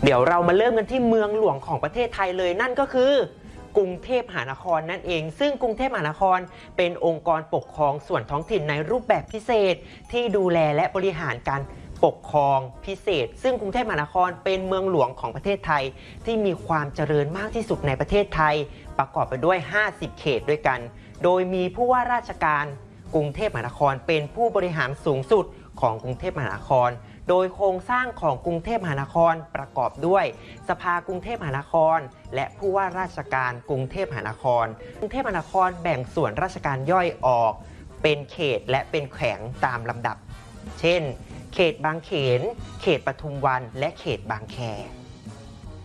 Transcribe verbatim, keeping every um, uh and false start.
เดี๋ยวเรามาเริ่มกันที่เมืองหลวงของประเทศไทยเลยนั่นก็คือกรุงเทพมหานครนั่นเองซึ่งกรุงเทพมหานครเป็นองค์กรปกครองส่วนท้องถิ่นในรูปแบบพิเศษที่ดูแลและบริหารการปกครองพิเศษซึ่งกรุงเทพมหานครเป็นเมืองหลวงของประเทศไทยที่มีความเจริญมากที่สุดในประเทศไทยประกอบไปด้วยห้าสิบเขตด้วยกันโดยมีผู้ว่าราชการกรุงเทพมหานครเป็นผู้บริหารสูงสุดของกรุงเทพมหานครโดยโครงสร้างของกรุงเทพมหานครประกอบด้วยสภากรุงเทพมหานครและผู้ว่าราชการกรุงเทพมหานครกรุงเทพมหานครแบ่งส่วนราชการย่อยออกเป็นเขตและเป็นแขวงตามลำดับเช่นเขตบางเขนเขตปทุมวันและเขตบางแค